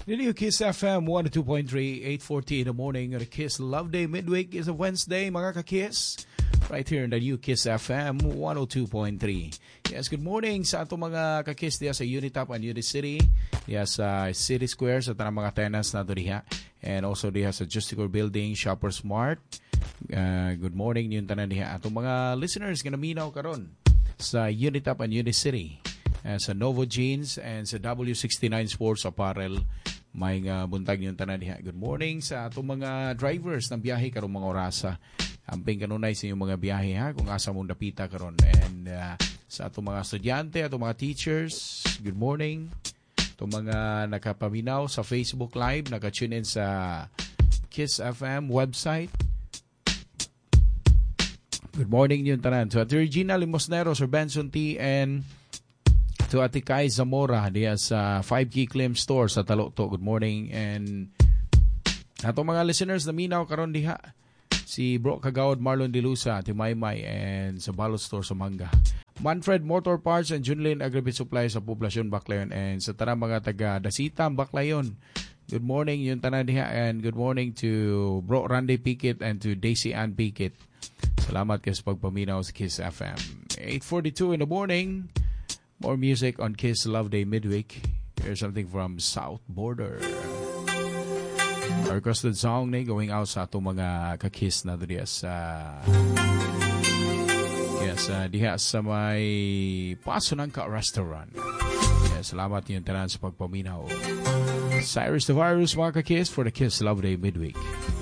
Did you Kiss FM 102.3, 8:40 in the morning. The Kiss Love Day midweek is a Wednesday, mga ka-Kiss. Right here in the new Kiss FM 102.3. Yes, good morning sa ato mga ka-Kiss diya sa Unitop and Unicity. Diya sa City Square sa tanang mga tenants na diha. And also diya sa Justicore Building, Shoppers Mart. Good morning yung tanan diha. Ato mga listeners ganaminaw karon sa Unitop and Unicity. Sa Novo Jeans and sa W69 Sports Apparel. May buntag yung tanan diha. Good morning sa atong mga drivers ng biyahe karong mga orasa. Amping kanunay sa inyong mga biyahe ha kung asa mong dapita karon. And sa atong mga estudyante, atong mga teachers, good morning. Atong mga nakapaminaw sa Facebook Live, naka-tune in sa Kiss FM website. Good morning yung tanan. So Ate Regina Limosnero, Sir Benson T. and to Ate Kai Zamora diya sa 5K Clim Store sa Taloto. Good morning. And atong mga listeners na minaw karon diha. Si Bro Kagawad Marlon Dilusa, Ate Maymay, and sa Balot Store sa Manga. Manfred Motor Parts and Junlin Agribit Supply sa Poblasyon Baclayon and sa tanang mga taga Dasitam Baclayon. Good morning yung tanan diha and good morning to Bro Randy Piquet and to Daisy Ann Piquet. Salamat kayo sa pagpaminaw sa Kiss FM. 8:42 in the morning. More music on Kiss Love Day midweek. Here's something from South Border. Our requested song na going out sa itong mga kakiss na diya sa diha sa may Paso Nangka Restaurant. Salamat yung tanan sa pagpaminaw. Cyrus the Virus, mga kakiss, for the Kiss Love Day midweek.